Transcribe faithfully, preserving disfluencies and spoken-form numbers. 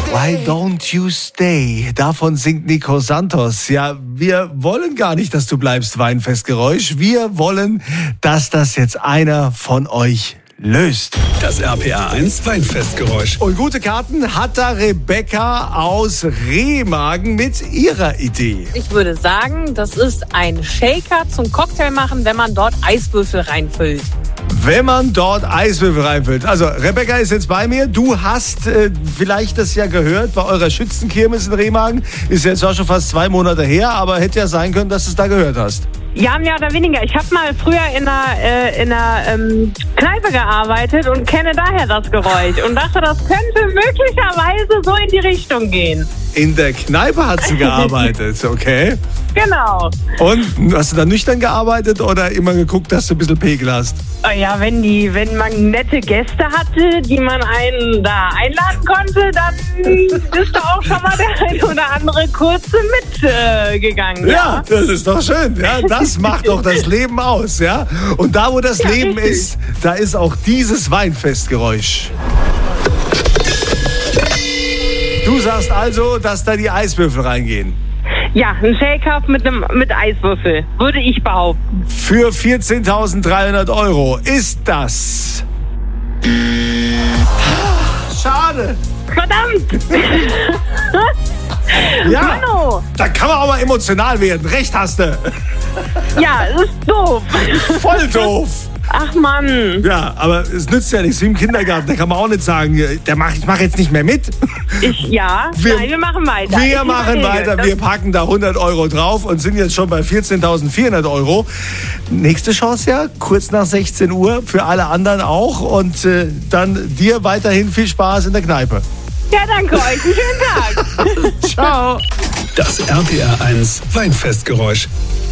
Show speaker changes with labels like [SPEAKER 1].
[SPEAKER 1] Why don't you stay? Davon singt Nico Santos. Ja, wir wollen gar nicht, dass du bleibst, Weinfestgeräusch. Wir wollen, dass das jetzt einer von euch löst.
[SPEAKER 2] Das R P R eins Weinfestgeräusch.
[SPEAKER 1] Und gute Karten hat da Rebecca aus Remagen mit ihrer Idee.
[SPEAKER 3] Ich würde sagen, das ist ein Shaker zum Cocktail machen, wenn man dort Eiswürfel reinfüllt.
[SPEAKER 1] Wenn man dort Eiswürfel reinfüllt. Also Rebecca ist jetzt bei mir. Du hast äh, vielleicht das ja gehört bei eurer Schützenkirmes in Remagen. Ist jetzt zwar schon fast zwei Monate her, aber hätte ja sein können, dass du es da gehört hast.
[SPEAKER 3] Ja, mehr oder weniger. Ich habe mal früher in einer, äh, in einer ähm, Kneipe gearbeitet und kenne daher das Geräusch und dachte, das könnte möglicherweise so in die Richtung gehen.
[SPEAKER 1] In der Kneipe hat sie gearbeitet, okay.
[SPEAKER 3] Genau.
[SPEAKER 1] Und hast du da nüchtern gearbeitet oder immer geguckt, dass du ein bisschen Pegel hast?
[SPEAKER 3] Ja, wenn die, wenn man nette Gäste hatte, die man einen da einladen konnte, dann ist da auch schon mal der ein oder andere kurze mitgegangen. Äh, ja?
[SPEAKER 1] ja, das ist doch schön. Ja, das macht doch das Leben aus, ja. Und da, wo das ja, Leben richtig. ist, da ist auch dieses Weinfestgeräusch. Du sagst also, dass da die Eiswürfel reingehen.
[SPEAKER 3] Ja, ein Shaker mit einem mit Eiswürfel, würde ich behaupten.
[SPEAKER 1] Für vierzehntausenddreihundert Euro ist das. Schade.
[SPEAKER 3] Verdammt.
[SPEAKER 1] Ja,
[SPEAKER 3] Mano.
[SPEAKER 1] Da kann man auch mal emotional werden. Recht hast du.
[SPEAKER 3] Ja, es ist doof.
[SPEAKER 1] Voll doof.
[SPEAKER 3] Ach Mann.
[SPEAKER 1] Ja, aber es nützt ja nichts wie im Kindergarten. Da kann man auch nicht sagen, der mach, ich mache jetzt nicht mehr mit.
[SPEAKER 3] Ich, ja, wir, nein, wir machen weiter.
[SPEAKER 1] Wir
[SPEAKER 3] ich
[SPEAKER 1] machen weiter, wir packen da hundert Euro drauf und sind jetzt schon bei vierzehntausendvierhundert Euro. Nächste Chance ja, kurz nach sechzehn Uhr, für alle anderen auch. Und äh, dann dir weiterhin viel Spaß in der Kneipe.
[SPEAKER 3] Ja, danke euch. Einen schönen Tag.
[SPEAKER 1] Ciao.
[SPEAKER 2] Das R P R eins Weinfestgeräusch.